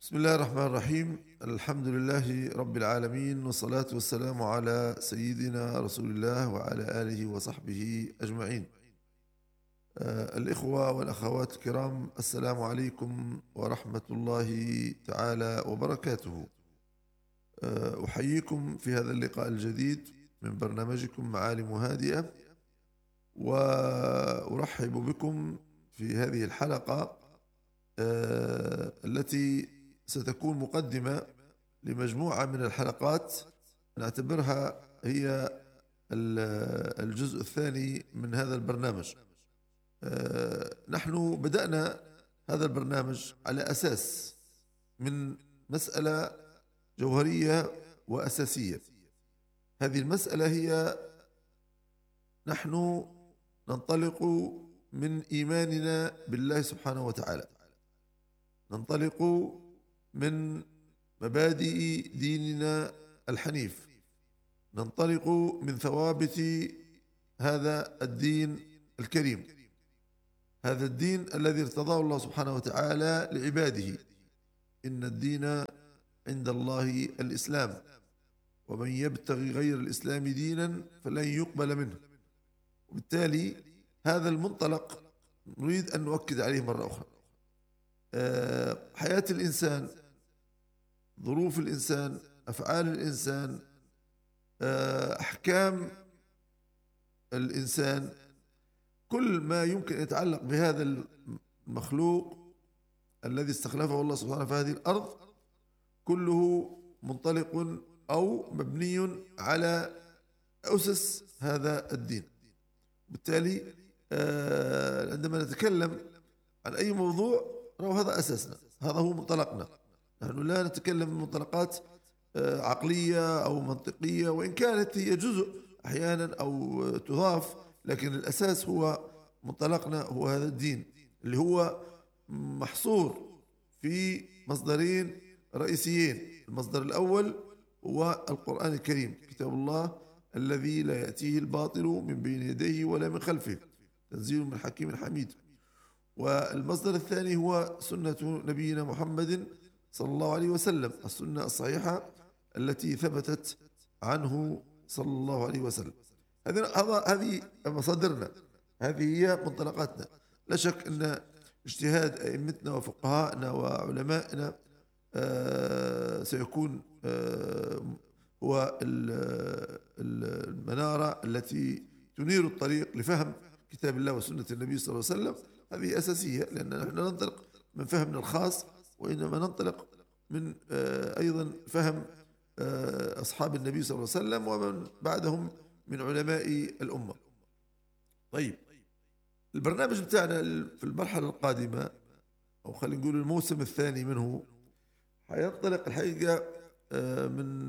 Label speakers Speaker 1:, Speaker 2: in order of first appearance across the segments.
Speaker 1: بسم الله الرحمن الرحيم. الحمد لله رب العالمين، والصلاة والسلام على سيدنا رسول الله وعلى آله وصحبه أجمعين. الإخوة والأخوات الكرام، السلام عليكم ورحمة الله تعالى وبركاته. أحييكم في هذا اللقاء الجديد من برنامجكم معالم هادئة، وأرحب بكم في هذه الحلقة التي ستكون مقدمة لمجموعة من الحلقات نعتبرها هي الجزء الثاني من هذا البرنامج. نحن بدأنا هذا البرنامج على أساس من مسألة جوهرية وأساسية. هذه المسألة هي نحن ننطلق من إيماننا بالله سبحانه وتعالى، ننطلق من مبادئ ديننا الحنيف، ننطلق من ثوابت هذا الدين الكريم، هذا الدين الذي ارتضاه الله سبحانه وتعالى لعباده. إن الدين عند الله الإسلام، ومن يبتغي غير الإسلام دينا فلن يقبل منه. وبالتالي هذا المنطلق نريد أن نؤكد عليه مرة أخرى. حياة الإنسان، ظروف الإنسان، أفعال الإنسان، أحكام الإنسان، كل ما يمكن أن يتعلق بهذا المخلوق الذي استخلفه الله سبحانه في هذه الأرض كله منطلق أو مبني على أسس هذا الدين. بالتالي عندما نتكلم عن أي موضوع هذا أساسنا، هذا هو منطلقنا. نحن لا نتكلم من منطلقات عقلية أو منطقية، وإن كانت هي جزء أحيانا أو تضاف، لكن الأساس هو منطلقنا هو هذا الدين اللي هو محصور في مصدرين رئيسيين. المصدر الأول هو القرآن الكريم، كتاب الله الذي لا يأتيه الباطل من بين يديه ولا من خلفه، تنزيل من حكيم حميد. والمصدر الثاني هو سنة نبينا محمد صلى الله عليه وسلم، السنة الصحيحة التي ثبتت عنه صلى الله عليه وسلم. هذه مصادرنا، هذه هي منطلقاتنا. لا شك أن اجتهاد أئمتنا وفقهائنا وعلمائنا سيكون هو المنارة التي تنير الطريق لفهم كتاب الله وسنة النبي صلى الله عليه وسلم. هذه أساسية، لأننا نحن ننطلق من فهمنا الخاص، وإنما ننطلق من أيضا فهم أصحاب النبي صلى الله عليه وسلم ومن بعدهم من علماء الأمة. طيب، البرنامج بتاعنا في المرحلة القادمة، أو خلينا نقول الموسم الثاني منه، حينطلق الحقيقة من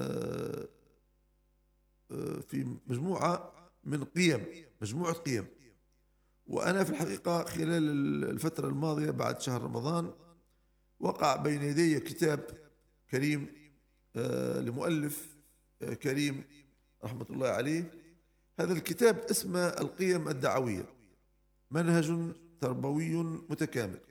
Speaker 1: في مجموعة من مجموعة قيم. وأنا في الحقيقة خلال الفترة الماضية بعد شهر رمضان وقع بين يدي كتاب كريم لمؤلف كريم رحمة الله عليه. هذا الكتاب اسمه القيم الدعوية، منهج تربوي متكامل،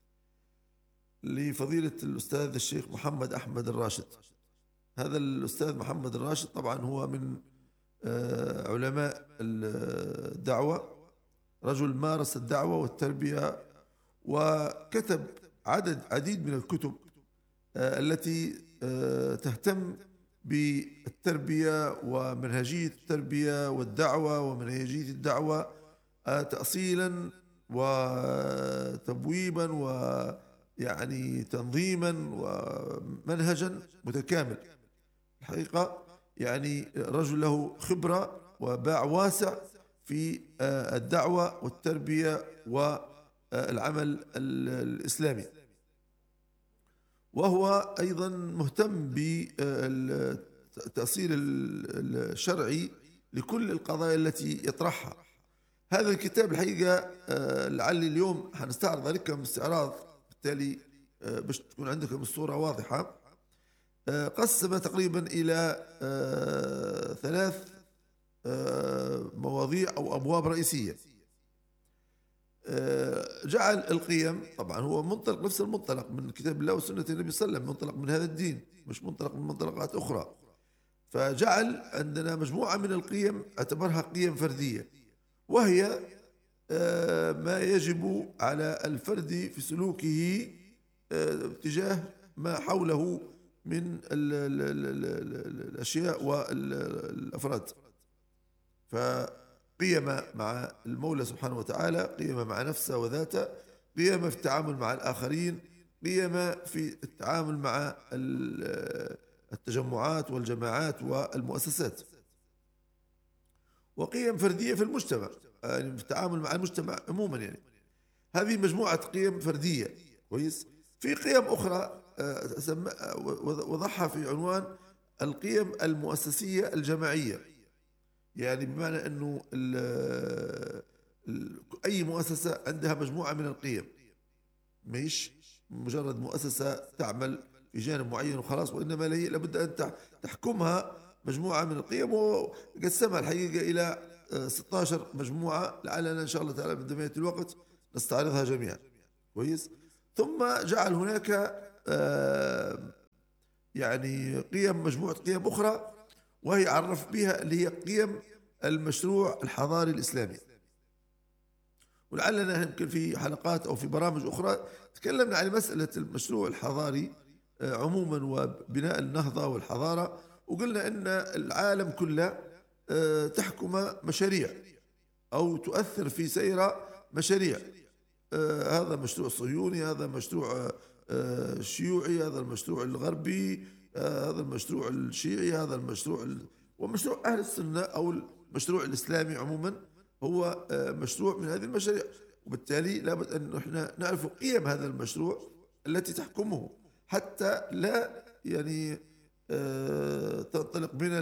Speaker 1: لفضيلة الأستاذ الشيخ محمد أحمد الراشد. هذا الأستاذ محمد الراشد طبعا هو من علماء الدعوة، رجل مارس الدعوة والتربية، وكتب عديد من الكتب التي تهتم بالتربية ومنهجية التربية والدعوة ومنهجية الدعوة تأصيلا وتبويبا ويعني تنظيما ومنهجا متكامل. الحقيقة يعني رجل له خبرة وباع واسع في الدعوة والتربية والعمل الإسلامي، وهو أيضا مهتم بالتأصيل الشرعي لكل القضايا التي يطرحها. هذا الكتاب الحقيقة لعلي اليوم حنستعرض عليكم استعراض، بالتالي باش تكون عندكم الصورة واضحة. قسم تقريبا إلى 3 مواضيع أو أبواب رئيسية. جعل القيم، طبعا هو منطلق نفس المنطلق من كتاب الله وسنة النبي صلى الله عليه وسلم، منطلق من هذا الدين، مش منطلق من منطلقات أخرى. فجعل عندنا مجموعة من القيم اعتبرها قيم فردية، وهي ما يجب على الفرد في سلوكه تجاه ما حوله من الأشياء والأفراد. فقيم مع المولى سبحانه وتعالى، قيم مع نفسه وذاته، قيم في التعامل مع الآخرين، قيم في التعامل مع التجمعات والجماعات والمؤسسات، وقيم فردية في المجتمع، يعني في التعامل مع المجتمع عموما. يعني هذه مجموعة قيم فردية. كويس. في قيم أخرى وضعها في عنوان القيم المؤسسية الجماعية، يعني بمعنى أنه أي مؤسسة عندها مجموعة من القيم، مش مجرد مؤسسة تعمل في جانب معين وخلاص، وإنما لابد أن تحكمها مجموعة من القيم، وقسمها الحقيقة إلى 16 مجموعة، لعلنا إن شاء الله تعالى عندما يأتي الوقت نستعرضها جميعا. كويس. ثم جعل هناك يعني مجموعة قيم أخرى، وهي عرف بها اللي هي قيم المشروع الحضاري الإسلامي. ولعلنا يمكن في حلقات أو في برامج أخرى تكلمنا عن مسألة المشروع الحضاري عموما وبناء النهضة والحضارة، وقلنا أن العالم كله تحكم مشاريع أو تؤثر في سير مشاريع. هذا مشروع صهيوني، هذا مشروع شيوعي، هذا المشروع الغربي، هذا المشروع الشيعي، هذا المشروع ومشروع أهل السنة أو المشروع الإسلامي عموما هو مشروع من هذه المشاريع. وبالتالي لابد أن احنا نعرف قيم هذا المشروع التي تحكمه، حتى لا يعني تنطلق بنا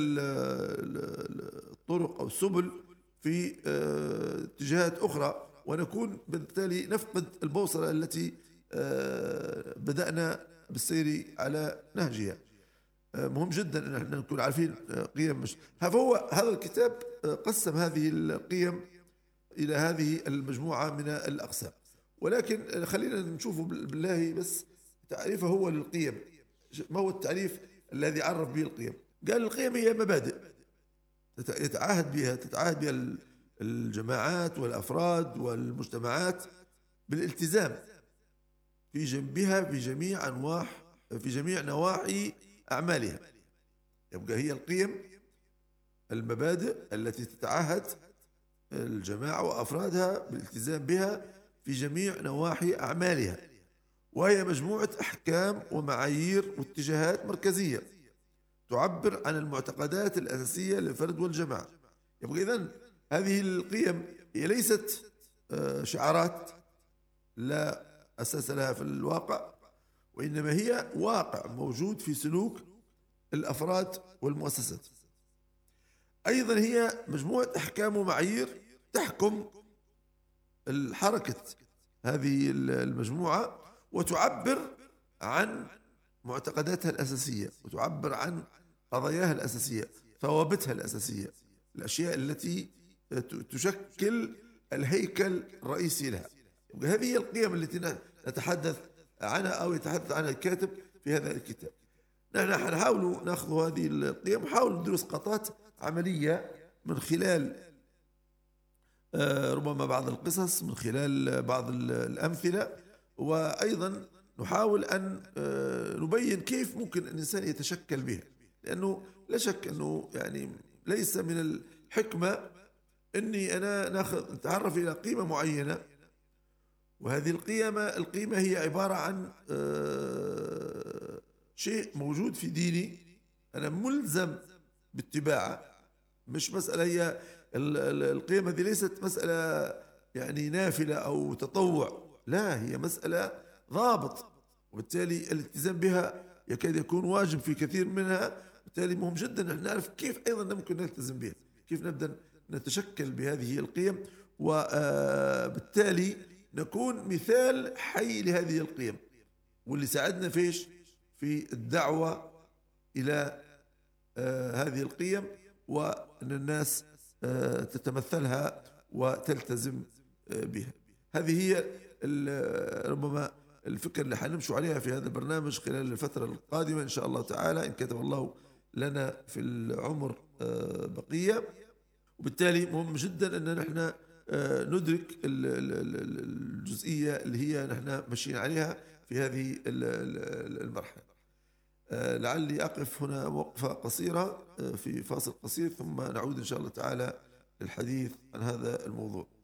Speaker 1: الطرق أو السبل في اتجاهات أخرى، ونكون بالتالي نفقد البوصلة التي بدأنا بالسير على نهجها. مهم جدا أن احنا نكون عارفين قيم فهو هذا الكتاب قسم هذه القيم إلى هذه المجموعة من الأقسام. ولكن خلينا نشوف بالله بس تعريفه هو للقيم. ما هو التعريف الذي عرف به القيم؟ قال القيم هي مبادئ تتعاهد بها الجماعات والأفراد والمجتمعات بالالتزام في جنبها في جميع نواحي أعمالها. يبقى هي القيم المبادئ التي تتعهد الجماعة وأفرادها بالالتزام بها في جميع نواحي أعمالها، وهي مجموعة أحكام ومعايير واتجاهات مركزية تعبر عن المعتقدات الأساسية للفرد والجماعة. يبقى إذن هذه القيم هي ليست شعارات لا أساس لها في الواقع، وإنما هي واقع موجود في سلوك الأفراد والمؤسسات. أيضا هي مجموعة أحكام ومعايير تحكم الحركة هذه المجموعة، وتعبر عن معتقداتها الأساسية، وتعبر عن قضاياها الأساسية، ثوابتها الأساسية، الأشياء التي تشكل الهيكل الرئيسي لها. هذه هي القيم التي نتحدث عنها أو يتحدث عنها الكاتب في هذا الكتاب. نحن حنحاول نأخذ هذه القيم، نحاول ندرس اسقاطات عملية من خلال ربما بعض القصص، من خلال بعض الأمثلة، وأيضا نحاول أن نبين كيف ممكن الإنسان يتشكل بها. لأنه لا شك أنه يعني ليس من الحكمة أني أنا نتعرف إلى قيمة معينة، وهذه القيمة هي عبارة عن شيء موجود في ديني أنا ملزم باتباعه. مش مسألة هي القيم هذه ليست مسألة يعني نافلة أو تطوع، لا، هي مسألة ضابط، وبالتالي الالتزام بها يكاد يكون واجب في كثير منها. بالتالي مهم جدا أن نعرف كيف أيضا ممكن نلتزم بها، كيف نبدأ نتشكل بهذه القيم، وبالتالي نكون مثال حي لهذه القيم، واللي ساعدنا في الدعوة إلى هذه القيم، وأن الناس تتمثلها وتلتزم بها. هذه هي ربما الفكرة اللي حنمشوا عليها في هذا البرنامج خلال الفترة القادمة إن شاء الله تعالى، إن كتب الله لنا في العمر بقية. وبالتالي مهم جدا أن نحن ندرك الجزئية اللي هي نحن ماشيين عليها في هذه المرحلة. لعلي أقف هنا وقفة قصيرة في فاصل قصير، ثم نعود إن شاء الله تعالى للحديث عن هذا الموضوع.